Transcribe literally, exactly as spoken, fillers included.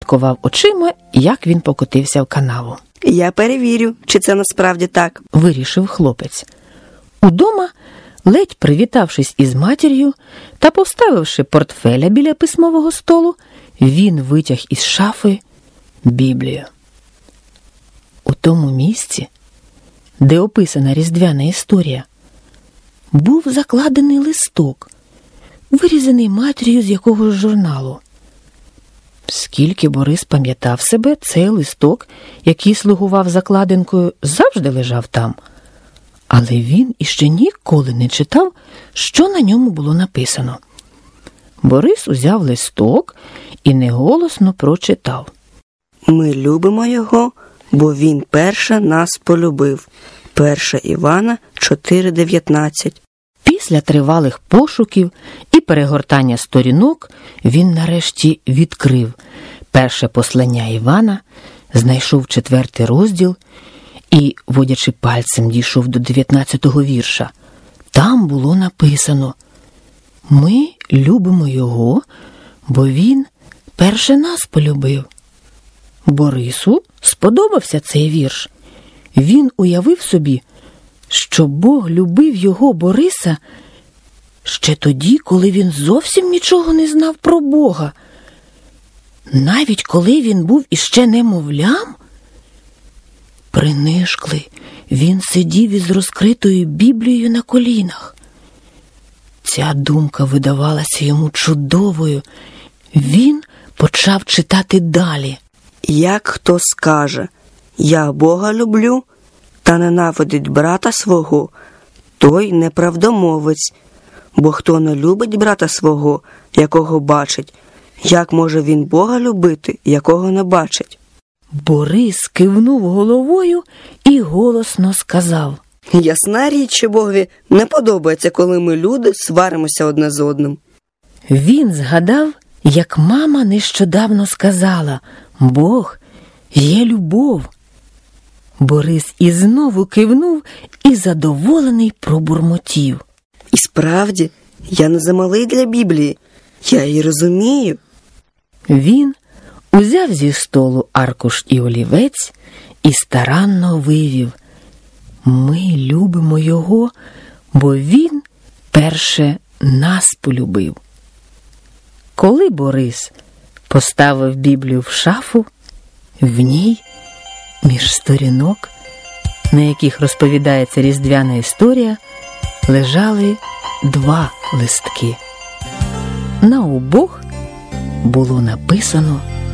прослідкував очима, як він покотився в канаву. «Я перевірю, чи це насправді так», – вирішив хлопець. Удома, ледь привітавшись із матір'ю та поставивши портфеля біля письмового столу, він витяг із шафи Біблію. У тому місці, де описана різдвяна історія, був закладений листок, вирізаний матір'ю з якогось журналу. Скільки Борис пам'ятав себе, цей листок, який слугував закладинкою, завжди лежав там. Але він іще ніколи не читав, що на ньому було написано. Борис узяв листок і неголосно прочитав. «Ми любимо його, бо він перше нас полюбив». перше Івана чотири дев'ятнадцять. Після тривалих пошуків і перегортання сторінок він нарешті відкрив перше послання Івана, знайшов четвертий розділ і, водячи пальцем, дійшов до дев'ятнадцятого вірша. Там було написано: «Ми любимо його, бо він перше нас полюбив». Борису сподобався цей вірш. Він уявив собі, що Бог любив його, Бориса, ще тоді, коли він зовсім нічого не знав про Бога. Навіть коли він був іще немовлям. Принишклий, він сидів із розкритою Біблією на колінах. Ця думка видавалася йому чудовою. Він почав читати далі. «Як хто скаже, я Бога люблю, та ненавидить брата свого, той неправдомовець. Бо хто не любить брата свого, якого бачить, як може він Бога любити, якого не бачить?» Борис кивнув головою і голосно сказав: «Ясна річ, що Богові не подобається, коли ми, люди, сваримося одне з одним». Він згадав, як мама нещодавно сказала: «Бог є любов». Борис і знову кивнув і задоволений пробурмотів: «І справді, я не замалий для Біблії, я її розумію». Він узяв зі столу аркуш і олівець і старанно вивів: «Ми любимо його, бо він перше нас полюбив». Коли Борис поставив Біблію в шафу, в ній, між сторінок, на яких розповідається різдвяна історія, лежали два листки. На обох було написано